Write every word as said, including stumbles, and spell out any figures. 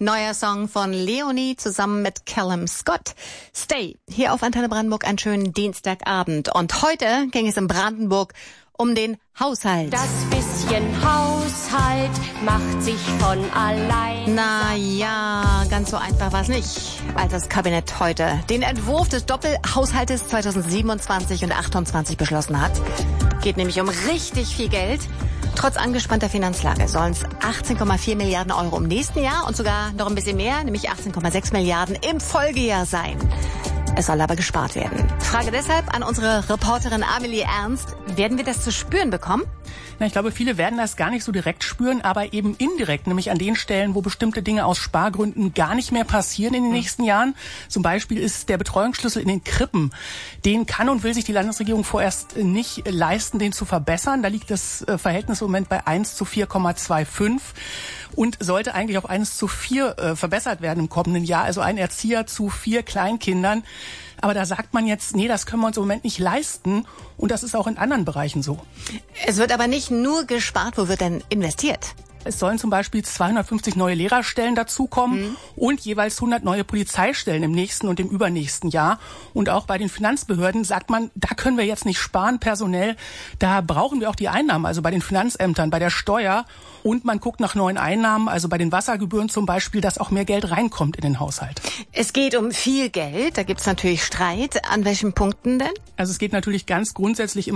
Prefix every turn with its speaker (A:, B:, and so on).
A: Neuer Song von Leonie zusammen mit Callum Scott. Stay. Hier auf Antenne Brandenburg einen schönen Dienstagabend. Und heute ging es in Brandenburg um den Haushalt.
B: Das bisschen Haushalt macht sich von allein.
A: Na ja, ganz so einfach war es nicht, als das Kabinett heute den Entwurf des Doppelhaushaltes zweitausendsiebenundzwanzig und achtundzwanzig beschlossen hat. Geht nämlich um richtig viel Geld. Trotz angespannter Finanzlage sollen es achtzehn Komma vier Milliarden Euro im nächsten Jahr und sogar noch ein bisschen mehr, nämlich achtzehn Komma sechs Milliarden im Folgejahr sein. Es soll aber gespart werden. Frage deshalb an unsere Reporterin Amelie Ernst. Werden wir das zu spüren bekommen?
C: Na, ich glaube, viele werden das gar nicht so direkt spüren, aber eben indirekt, nämlich an den Stellen, wo bestimmte Dinge aus Spargründen gar nicht mehr passieren in den nächsten Jahren. Zum Beispiel ist der Betreuungsschlüssel in den Krippen. Den kann und will sich die Landesregierung vorerst nicht leisten, den zu verbessern. Da liegt das Verhältnis im Moment bei eins zu vier Komma fünfundzwanzig und sollte eigentlich auf eins zu vier äh, verbessert werden im kommenden Jahr. Also ein Erzieher zu vier Kleinkindern. Aber da sagt man jetzt, nee, das können wir uns im Moment nicht leisten. Und das ist auch in anderen Bereichen so.
A: Es wird aber nicht nur gespart. Wo wird denn investiert?
C: Es sollen zum Beispiel zweihundertfünfzig neue Lehrerstellen dazukommen mhm. und jeweils hundert neue Polizeistellen im nächsten und im übernächsten Jahr. Und auch bei den Finanzbehörden sagt man, da können wir jetzt nicht sparen personell. Da brauchen wir auch die Einnahmen, also bei den Finanzämtern, bei der Steuer. Und man guckt nach neuen Einnahmen, also bei den Wassergebühren zum Beispiel, dass auch mehr Geld reinkommt in den Haushalt.
A: Es geht um viel Geld. Da gibt's natürlich Streit. An welchen Punkten denn?
C: Also es geht natürlich ganz grundsätzlich immer